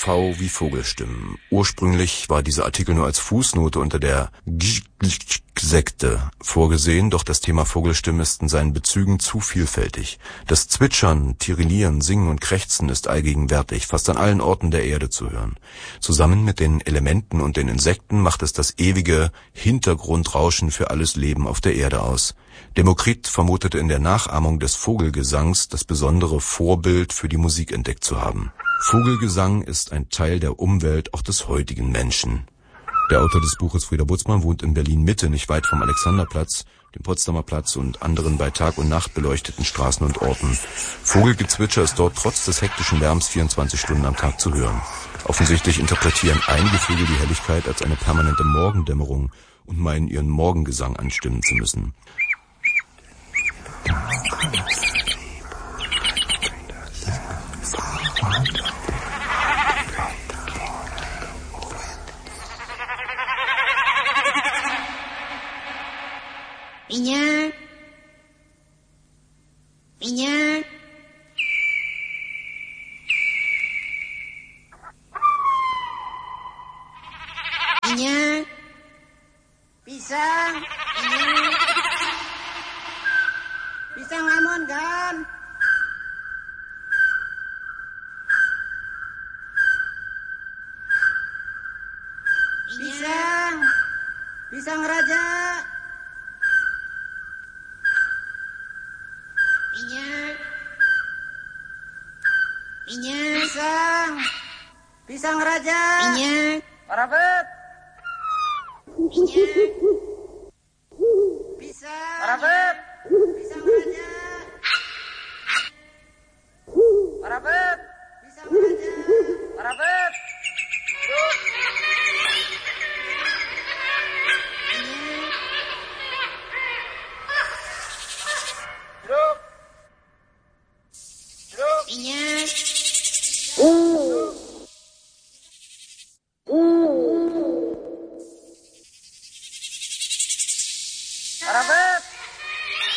V wie Vogelstimmen. Ursprünglich war dieser Artikel nur als Fußnote unter der Sekte vorgesehen, doch das Thema Vogelstimmen ist in seinen Bezügen zu vielfältig. Das Zwitschern, Tirillieren, Singen und Krächzen ist allgegenwärtig, fast an allen Orten der Erde zu hören. Zusammen mit den Elementen und den Insekten macht es das ewige Hintergrundrauschen für alles Leben auf der Erde aus. Demokrit vermutete in der Nachahmung des Vogelgesangs das besondere Vorbild für die Musik entdeckt zu haben. Vogelgesang ist ein Teil der Umwelt auch des heutigen Menschen. Der Autor des Buches, Frieder Butzmann, wohnt in Berlin-Mitte, nicht weit vom Alexanderplatz, dem Potsdamer Platz und anderen bei Tag und Nacht beleuchteten Straßen und Orten. Vogelgezwitscher ist dort trotz des hektischen Lärms 24 Stunden am Tag zu hören. Offensichtlich interpretieren einige Vögel die Helligkeit als eine permanente Morgendämmerung und meinen, ihren Morgengesang anstimmen zu müssen. Minyak. Minyak. Minyak. Pisang. Minyak. Pisang lamon kan? Pisang. Pisang raja. Minyak. Minyak. Pisang. Pisang raja. Minyak. Parabet. Minyak. Pisang. Parabet. Pisang raja. Parabet. Pisang raja. Parabet. Minyak.